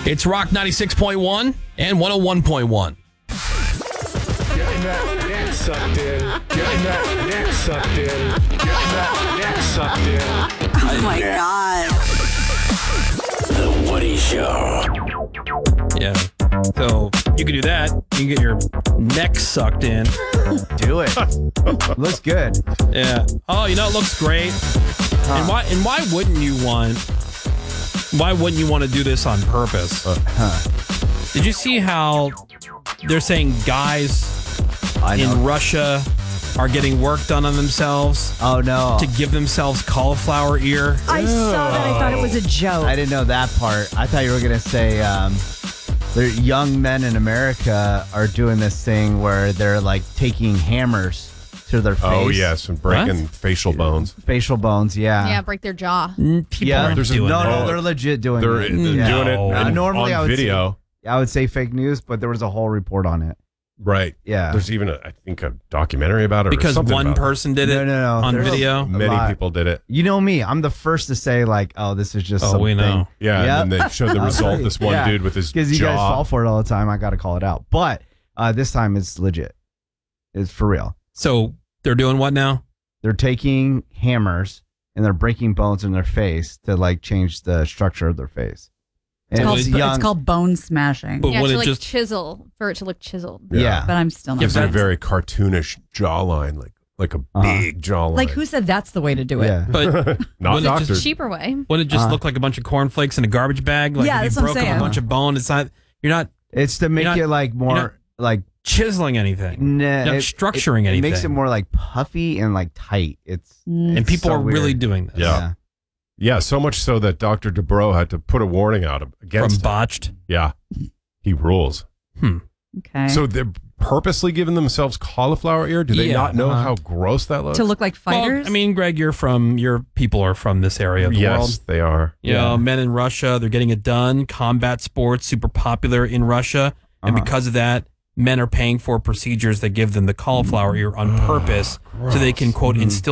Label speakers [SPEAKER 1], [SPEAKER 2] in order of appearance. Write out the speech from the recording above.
[SPEAKER 1] It's Rock 96.1 and 101.1.
[SPEAKER 2] Getting that neck sucked in. Getting that neck sucked in. Getting that neck sucked in.
[SPEAKER 3] Oh my God.
[SPEAKER 4] The Woody Show.
[SPEAKER 1] Yeah. So you can do that. You can get your neck sucked in.
[SPEAKER 5] Do it. Looks good.
[SPEAKER 1] Yeah. Oh, it looks great. And why wouldn't you want to do this on purpose? Did you see how they're saying guys in Russia are getting work done on themselves?
[SPEAKER 5] Oh, no.
[SPEAKER 1] To give themselves cauliflower ear?
[SPEAKER 6] I saw that. I thought it was a joke.
[SPEAKER 5] I didn't know that part. I thought you were going to say the young men in America are doing this thing where they're like taking hammers to their face.
[SPEAKER 2] Oh, yes, and breaking facial bones.
[SPEAKER 5] Facial bones, yeah.
[SPEAKER 7] Yeah, break their jaw.
[SPEAKER 1] People aren't doing that.
[SPEAKER 5] No, they're legit doing
[SPEAKER 2] They're
[SPEAKER 5] it.
[SPEAKER 2] doing it
[SPEAKER 5] normally
[SPEAKER 2] on video.
[SPEAKER 5] I would say fake news, but there was a whole report on it.
[SPEAKER 2] Right.
[SPEAKER 5] Yeah.
[SPEAKER 2] There's even, I think, a documentary about it.
[SPEAKER 1] Because
[SPEAKER 2] or something
[SPEAKER 1] one
[SPEAKER 2] about
[SPEAKER 1] person did it
[SPEAKER 5] No.
[SPEAKER 1] on
[SPEAKER 5] There's
[SPEAKER 1] video?
[SPEAKER 2] Many people did it.
[SPEAKER 5] You know me. I'm the first to say, like, oh, this is just something.
[SPEAKER 1] we know.
[SPEAKER 2] Yeah,
[SPEAKER 5] Yep.
[SPEAKER 2] and then they showed the result. This one dude with his jaw.
[SPEAKER 5] Because you guys fall for it all the time. I got to call it out. But this time it's legit. It's for real.
[SPEAKER 1] So they're doing what now?
[SPEAKER 5] They're taking hammers and they're breaking bones in their face to, like, change the structure of their face. And
[SPEAKER 6] It's called bone smashing.
[SPEAKER 1] But
[SPEAKER 7] Yeah,
[SPEAKER 1] would
[SPEAKER 7] to
[SPEAKER 1] it
[SPEAKER 7] like
[SPEAKER 1] just
[SPEAKER 7] chisel, for it to look chiseled.
[SPEAKER 5] Yeah.
[SPEAKER 6] But I'm still not.
[SPEAKER 2] Gives it a
[SPEAKER 6] sure.
[SPEAKER 2] very cartoonish jawline, like a big jawline.
[SPEAKER 6] Like, who said that's the way to do it?
[SPEAKER 5] Yeah.
[SPEAKER 1] But
[SPEAKER 2] Not
[SPEAKER 1] would it
[SPEAKER 2] doctors.
[SPEAKER 1] just,
[SPEAKER 7] Cheaper way.
[SPEAKER 1] would it just look like a bunch of cornflakes in a garbage bag? Like
[SPEAKER 6] Yeah,
[SPEAKER 1] if
[SPEAKER 6] that's
[SPEAKER 1] you
[SPEAKER 6] what I'm
[SPEAKER 1] broke up
[SPEAKER 6] saying.
[SPEAKER 1] a bunch of bone, you're not
[SPEAKER 5] It's to make
[SPEAKER 1] You're
[SPEAKER 5] it, like,
[SPEAKER 1] you're
[SPEAKER 5] more,
[SPEAKER 1] not
[SPEAKER 5] like,
[SPEAKER 1] chiseling anything.
[SPEAKER 5] nah,
[SPEAKER 1] You're not structuring anything.
[SPEAKER 5] It makes it more, like, puffy and, like, tight.
[SPEAKER 1] And people
[SPEAKER 5] so
[SPEAKER 1] are really
[SPEAKER 5] weird.
[SPEAKER 1] doing this.
[SPEAKER 2] Yeah. Yeah, so much so that Dr. Dubrow had to put a warning out against
[SPEAKER 1] From botched.
[SPEAKER 2] it. Yeah. He rules.
[SPEAKER 6] Okay.
[SPEAKER 2] So they're purposely giving themselves cauliflower ear? Do they
[SPEAKER 1] Yeah,
[SPEAKER 2] not know how gross that looks?
[SPEAKER 6] to look like fighters?
[SPEAKER 1] Well, I mean, Greg, your people are from this area of the world.
[SPEAKER 2] Yes, they are.
[SPEAKER 1] You know, men in Russia, they're getting it done. Combat sports, super popular in Russia. And because of that, men are paying for procedures that give them the cauliflower ear on purpose so they can, quote, instill